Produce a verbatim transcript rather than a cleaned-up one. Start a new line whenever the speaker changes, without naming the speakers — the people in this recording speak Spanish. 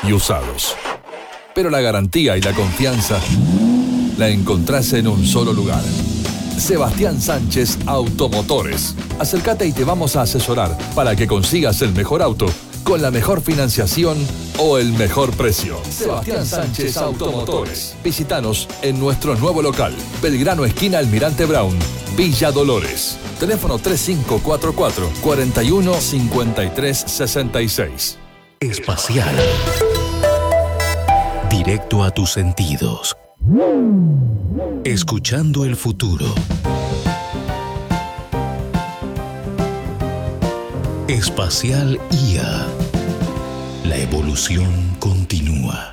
y usados. Pero la garantía y la confianza la encontrás en un solo lugar. Sebastián Sánchez Automotores. Acércate y te vamos a asesorar para que consigas el mejor auto con la mejor financiación o el mejor precio. Sebastián Sánchez Automotores. Visítanos en nuestro nuevo local, Belgrano esquina Almirante Brown, Villa Dolores. Teléfono tres cinco cuatro cuatro, cuatro uno cinco tres seis seis.
Espacial. Directo a tus sentidos. Escuchando el futuro. Espacial I A. La evolución continúa.